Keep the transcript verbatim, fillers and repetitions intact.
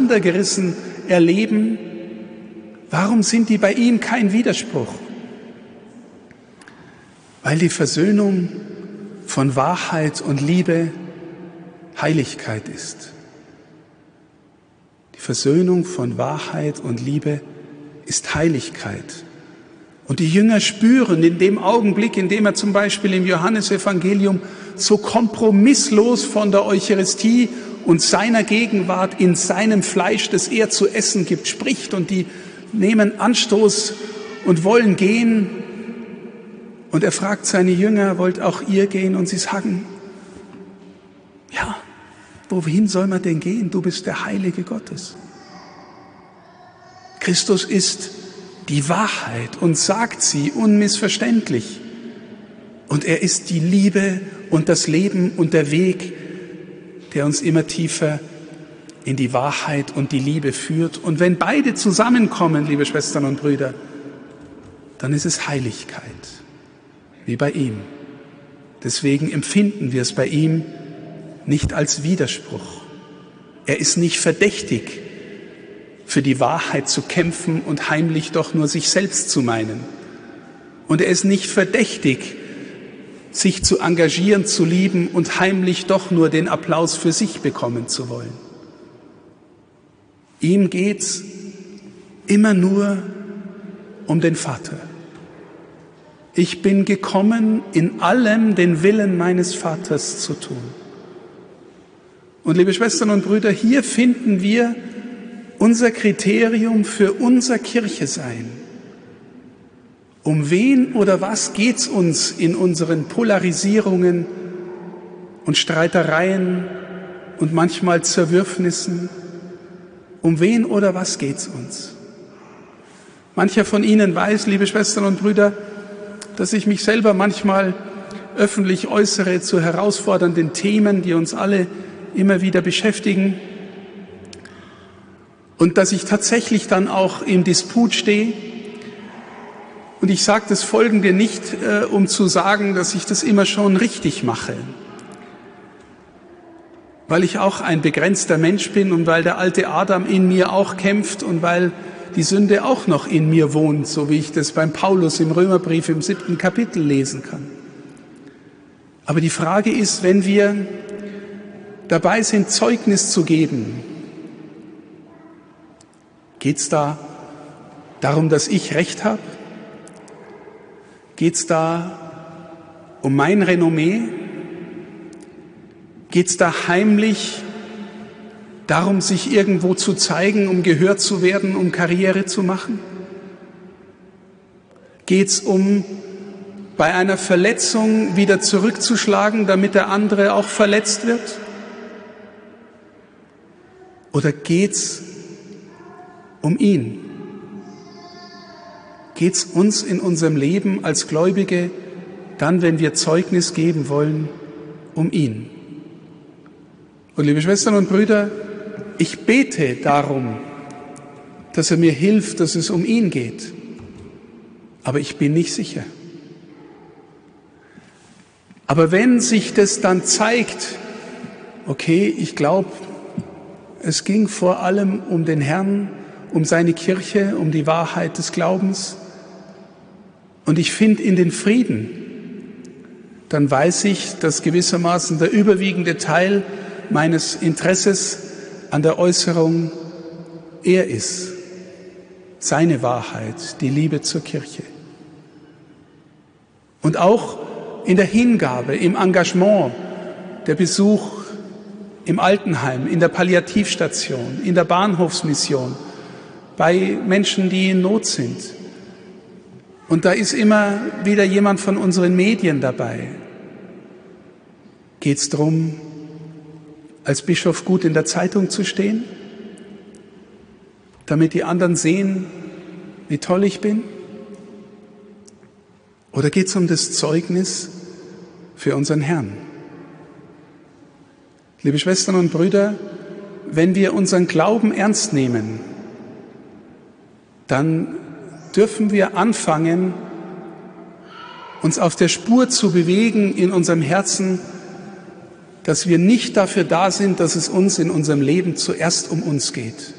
auseinandergerissen erleben, warum sind die bei ihm kein Widerspruch? Weil die Versöhnung von Wahrheit und Liebe Heiligkeit ist. Die Versöhnung von Wahrheit und Liebe ist Heiligkeit. Und die Jünger spüren in dem Augenblick, in dem er zum Beispiel im Johannesevangelium so kompromisslos von der Eucharistie und seiner Gegenwart in seinem Fleisch, das er zu essen gibt, spricht, und die nehmen Anstoß und wollen gehen. Und er fragt seine Jünger, wollt auch ihr gehen? Und sie sagen, ja, wohin soll man denn gehen? Du bist der Heilige Gottes. Christus ist die Wahrheit und sagt sie unmissverständlich. Und er ist die Liebe und das Leben und der Weg, der uns immer tiefer in die Wahrheit und die Liebe führt. Und wenn beide zusammenkommen, liebe Schwestern und Brüder, dann ist es Heiligkeit, wie bei ihm. Deswegen empfinden wir es bei ihm nicht als Widerspruch. Er ist nicht verdächtig, für die Wahrheit zu kämpfen und heimlich doch nur sich selbst zu meinen. Und er ist nicht verdächtig, sich zu engagieren, zu lieben und heimlich doch nur den Applaus für sich bekommen zu wollen. Ihm geht's immer nur um den Vater. Ich bin gekommen, in allem den Willen meines Vaters zu tun. Und liebe Schwestern und Brüder, hier finden wir unser Kriterium für unser Kirchesein. Um wen oder was geht's uns in unseren Polarisierungen und Streitereien und manchmal Zerwürfnissen? Um wen oder was geht's uns? Mancher von Ihnen weiß, liebe Schwestern und Brüder, dass ich mich selber manchmal öffentlich äußere zu herausfordernden Themen, die uns alle immer wieder beschäftigen. Und dass ich tatsächlich dann auch im Disput stehe. Und ich sage das Folgende nicht, äh, um zu sagen, dass ich das immer schon richtig mache. Weil ich auch ein begrenzter Mensch bin und weil der alte Adam in mir auch kämpft und weil die Sünde auch noch in mir wohnt, so wie ich das beim Paulus im Römerbrief im siebten Kapitel lesen kann. Aber die Frage ist, wenn wir dabei sind, Zeugnis zu geben, geht es da darum, dass ich Recht habe? Geht es da um mein Renommee? Geht es da heimlich darum, sich irgendwo zu zeigen, um gehört zu werden, um Karriere zu machen? Geht es um bei einer Verletzung wieder zurückzuschlagen, damit der andere auch verletzt wird? Oder geht es um ihn? Geht es uns in unserem Leben als Gläubige, dann, wenn wir Zeugnis geben wollen, um ihn? Und liebe Schwestern und Brüder, ich bete darum, dass er mir hilft, dass es um ihn geht. Aber ich bin nicht sicher. Aber wenn sich das dann zeigt, okay, ich glaube, es ging vor allem um den Herrn, um seine Kirche, um die Wahrheit des Glaubens, und ich finde in den Frieden, dann weiß ich, dass gewissermaßen der überwiegende Teil meines Interesses an der Äußerung er ist, seine Wahrheit, die Liebe zur Kirche. Und auch in der Hingabe, im Engagement, der Besuch im Altenheim, in der Palliativstation, in der Bahnhofsmission, bei Menschen, die in Not sind. Und da ist immer wieder jemand von unseren Medien dabei. Geht es darum, als Bischof gut in der Zeitung zu stehen, damit die anderen sehen, wie toll ich bin? Oder geht es um das Zeugnis für unseren Herrn? Liebe Schwestern und Brüder, wenn wir unseren Glauben ernst nehmen, dann dürfen wir anfangen, uns auf der Spur zu bewegen in unserem Herzen, dass wir nicht dafür da sind, dass es uns in unserem Leben zuerst um uns geht.